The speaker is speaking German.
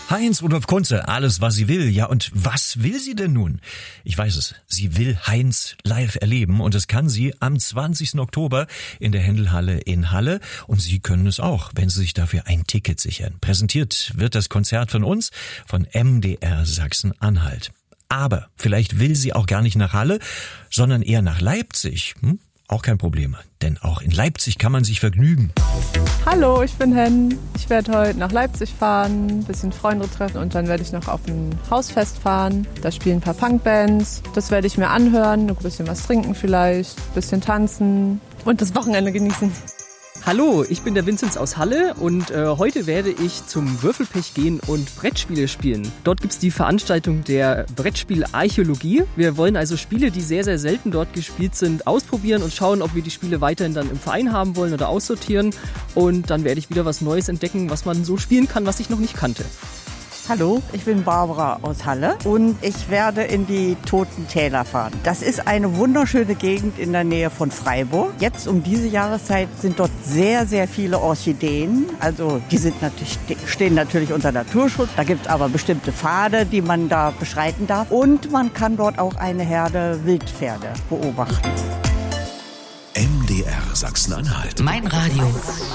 Heinz-Rudolf Kunze, alles was sie will. Ja, und was will sie denn nun? Ich weiß es, sie will Heinz live erleben und das kann sie am 20. Oktober in der Händelhalle in Halle. Und Sie können es auch, wenn Sie sich dafür ein Ticket sichern. Präsentiert wird das Konzert von uns, von MDR Sachsen-Anhalt. Aber vielleicht will sie auch gar nicht nach Halle, sondern eher nach Leipzig. Auch kein Problem, denn auch in Leipzig kann man sich vergnügen. Hallo, ich bin Hen. Ich werde heute nach Leipzig fahren, ein bisschen Freunde treffen und dann werde ich noch auf ein Hausfest fahren. Da spielen ein paar Punkbands. Das werde ich mir anhören, ein bisschen was trinken vielleicht, ein bisschen tanzen und das Wochenende genießen. Hallo, ich bin der Vinzenz aus Halle und heute werde ich zum Würfelpech gehen und Brettspiele spielen. Dort gibt's die Veranstaltung der Brettspielarchäologie. Wir wollen also Spiele, die sehr, sehr selten dort gespielt sind, ausprobieren und schauen, ob wir die Spiele weiterhin dann im Verein haben wollen oder aussortieren. Und dann werde ich wieder was Neues entdecken, was man so spielen kann, was ich noch nicht kannte. Hallo, ich bin Barbara aus Halle und ich werde in die Toten Täler fahren. Das ist eine wunderschöne Gegend in der Nähe von Freiburg. Jetzt um diese Jahreszeit sind dort sehr, sehr viele Orchideen. Also die stehen natürlich unter Naturschutz. Da gibt es aber bestimmte Pfade, die man da beschreiten darf. Und man kann dort auch eine Herde Wildpferde beobachten. MDR Sachsen-Anhalt. Mein Radio.